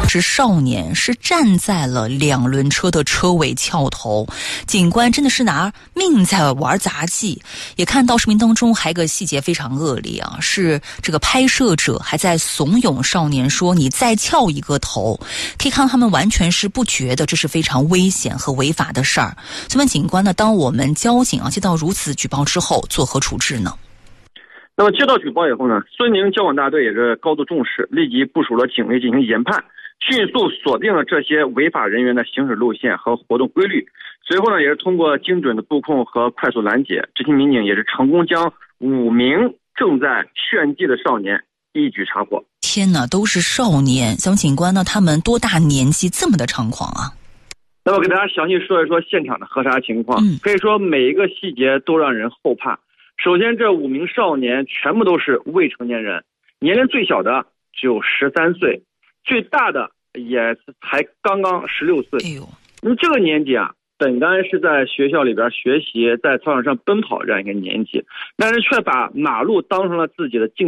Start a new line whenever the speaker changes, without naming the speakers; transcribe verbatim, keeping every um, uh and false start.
是少年，是站在了两轮车的车尾翘头。警官真的是拿命在玩杂技。也看到视频当中还有个细节非常恶劣啊，是这个拍摄者还在怂恿少年说你再翘一个头。可以看到他们完全是不觉得这是非常危险和违法的事儿。所以问警官呢，当我们交警啊接到如此举报之后，作何处置呢？
那么接到举报以后呢，孙宁交管大队也是高度重视，立即部署了警卫进行研判，迅速锁定了这些违法人员的行驶路线和活动规律。随后呢，也是通过精准的布控和快速拦截，执勤民警也是成功将五名正在炫技的少年一举查获。
天哪，都是少年！想问警官呢，他们多大年纪这么的猖狂啊？
那么给大家详细说一说现场的核查情况。嗯、可以说每一个细节都让人后怕。首先，这五名少年全部都是未成年人，年龄最小的只有十三岁，最大的也才刚刚十六岁。哎呦，那么这个年纪啊，本该是在学校里边学习，在操场上奔跑这样一个年纪，但是却把马路当成了自己的竞